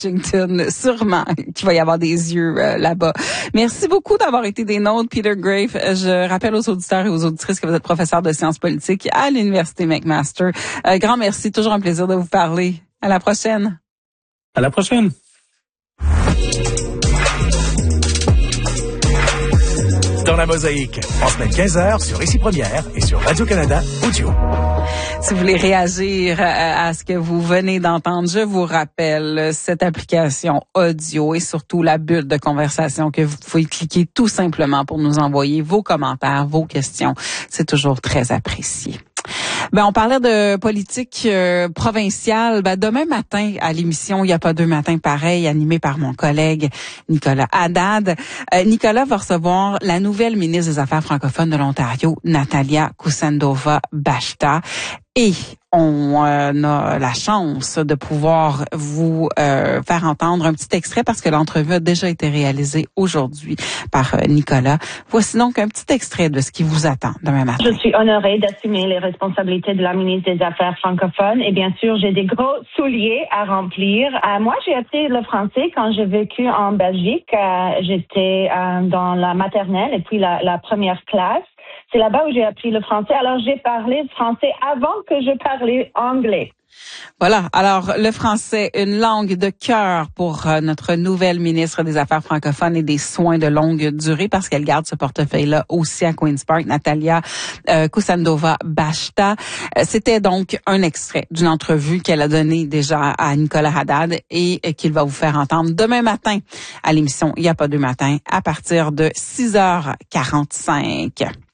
Washington, sûrement qu'il va y avoir des yeux là-bas. Merci beaucoup d'avoir été des nôtres, Peter Graefe. Je rappelle aux auditeurs et aux auditrices que vous êtes professeur de sciences politiques à l'Université McMaster. Grand merci, toujours un plaisir de vous parler. À la prochaine. À la prochaine. Dans la mosaïque, en semaine 15h sur Ici Première et sur Radio-Canada Audio. Si vous voulez réagir à ce que vous venez d'entendre, je vous rappelle cette application audio et surtout la bulle de conversation que vous pouvez cliquer tout simplement pour nous envoyer vos commentaires, vos questions. C'est toujours très apprécié. On parlait de politique provinciale. Demain matin, à l'émission « Il n'y a pas deux matins pareils », animée par mon collègue Nicolas Haddad. Nicolas va recevoir la nouvelle ministre des Affaires francophones de l'Ontario, Natalia Kusendova-Bashta. Et on a la chance de pouvoir vous faire entendre un petit extrait parce que l'entrevue a déjà été réalisée aujourd'hui par Nicolas. Voici donc un petit extrait de ce qui vous attend demain matin. Je suis honorée d'assumer les responsabilités de la ministre des Affaires francophones et bien sûr, j'ai des gros souliers à remplir. Moi, j'ai appris le français quand j'ai vécu en Belgique. J'étais dans la maternelle et puis la première classe. C'est là-bas où j'ai appris le français. Alors, j'ai parlé français avant que je parlais anglais. Voilà. Alors, le français, une langue de cœur pour notre nouvelle ministre des Affaires francophones et des soins de longue durée parce qu'elle garde ce portefeuille-là aussi à Queen's Park, Natalia Kusendova-Bashta. C'était donc un extrait d'une entrevue qu'elle a donnée déjà à Nicolas Haddad et qu'il va vous faire entendre demain matin à l'émission « Il n'y a pas deux matins » à partir de 6h45.